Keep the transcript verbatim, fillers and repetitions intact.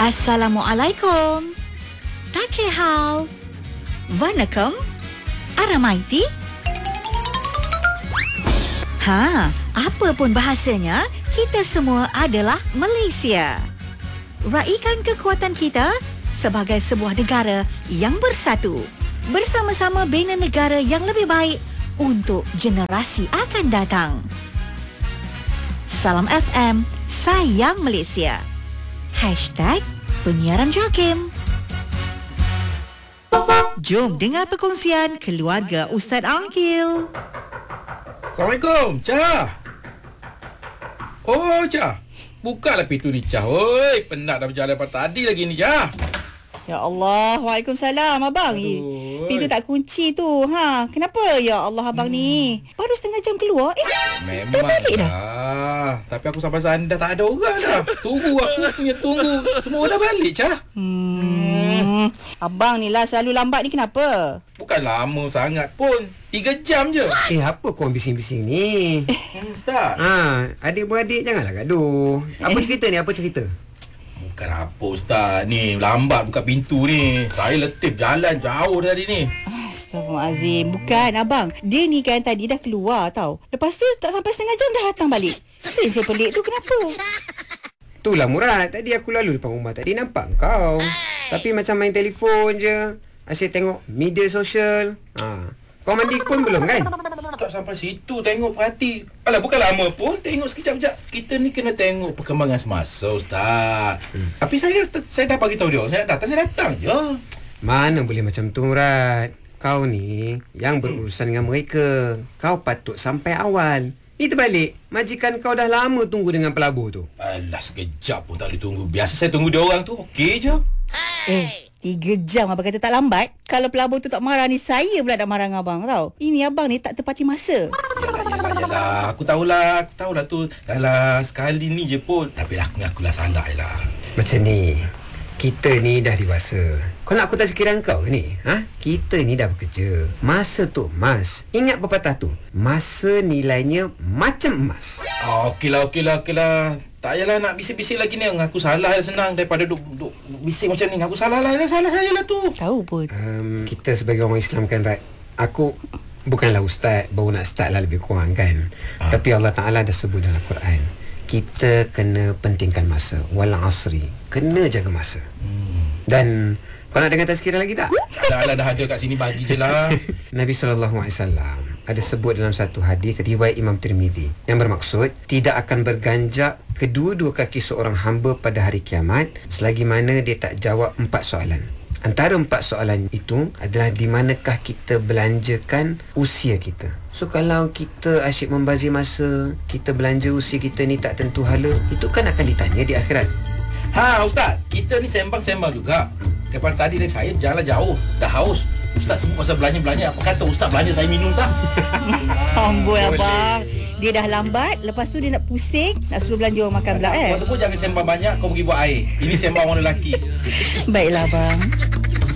Assalamualaikum. Tachehao. Vanakkam. Aramaiti. Ha, apa pun bahasanya, kita semua adalah Malaysia. Raikan kekuatan kita sebagai sebuah negara yang bersatu. Bersama-sama bina negara yang lebih baik untuk generasi akan datang. Salam F M, sayang Malaysia. Hashtag penyiaran JAKIM. Jom dengar perkongsian keluarga Ustaz Angkil. Assalamualaikum, Cah. Oh, Cah. Bukalah pintu ni, Cah. Oi, penat dah berjalan daripada tadi lagi ni, Cah. Ya Allah, Waalaikumsalam abang. Aduh, Pintu tak kunci tu. Ha, kenapa ya Allah abang hmm. ni? Baru setengah jam keluar. Eh, memang dah balik dah. dah. Tapi aku sampai sana dah tak ada orang dah. Tunggu aku punya tunggu. Semua dah balik, Cah. Hmm. Abang ni lah selalu lambat ni kenapa? Bukan lama sangat pun. Tiga jam je. Eh, apa korang bising-bising ni? Hmm, Ustaz. Ha, adik-beradik janganlah gaduh. Apa cerita ni? Apa cerita? Bukan apa, Ustaz. Ni lambat buka pintu ni. Saya letih jalan jauh tadi ni. Astaghfirullahalazim. Bukan abang. Dia ni kan tadi dah keluar tau. Lepas tu tak sampai setengah jam dah datang balik. Apa yang saya pelik tu kenapa? Itulah Murad. Tadi aku lalu depan rumah tadi nampak kau. Tapi macam main telefon je. Asyik tengok media sosial. Ha. Kau mandi pun belum kan? Tak sampai situ tengok perhati. Alah, bukan lama pun. Tengok sekejap-sekejap. Kita ni kena tengok perkembangan semasa, Ustaz. Hmm. Tapi saya saya dah bagi tahu dia. Saya datang, saya datang je. Mana boleh macam tu, Murad. Kau ni yang berurusan dengan mereka. Kau patut sampai awal. Ni terbalik. Majikan kau dah lama tunggu dengan pelabur tu. Alah, sekejap pun tak boleh tunggu. Biasa saya tunggu dia orang tu. Okey je. Eh, tiga jam abang kata tak lambat. Kalau pelabur tu tak marah ni, saya pula dah marah dengan abang tau. Ini abang ni tak tepati masa. Yalah, yalah, yalah. Aku tahulah. Aku tahulah tu. Yalah, sekali ni je pun. Tapi aku ngakulah salah lah. Macam ni. Kita ni dah dewasa. Kau nak aku tak sekiraan kau ke ni? Ha? Kita ni dah bekerja. Masa tu emas. Ingat pepatah tu. Masa nilainya macam emas. Oh, okeylah, okeylah, okeylah. Tak payahlah nak bising-bising lagi ni. Aku salah lah senang daripada duk, duk bising macam ni. Aku salah lah. Salah saya lah tu. Tahu pun. Um, kita sebagai orang Islam kan, Rat. Aku bukanlah ustaz. Baru nak start lah lebih kurang kan. Ha. Tapi Allah Ta'ala dah sebut dalam Quran. Kita kena pentingkan masa. Wal asri. Kena jaga masa. Hmm. Dan kau nak dengar tazkirah lagi tak? Dah lah, dah ada kat sini, bagi je lah. Nabi sallallahu alaihi wasallam ada sebut dalam satu hadis riwayat Imam Tirmizi yang bermaksud tidak akan berganjak kedua-dua kaki seorang hamba pada hari kiamat selagi mana dia tak jawab empat soalan. Antara empat soalan itu adalah di manakah kita belanjakan usia kita. So kalau kita asyik membazir masa, kita belanja usia kita ni tak tentu hala, itu kan akan ditanya di akhirat. Ha, Ustaz, kita ni sembang-sembang juga. Daripada tadi saya berjalan jauh, dah haus. Ustaz sebut pasal belanja-belanja. Apa kata Ustaz belanja saya minum sah? Amboi abang. Dia dah lambat, lepas tu dia nak pusing, nak suruh belanja orang makan pula eh. Kau tu pun jangan sembang banyak, kau pergi buat air. Ini sembang orang lelaki. Baiklah abang.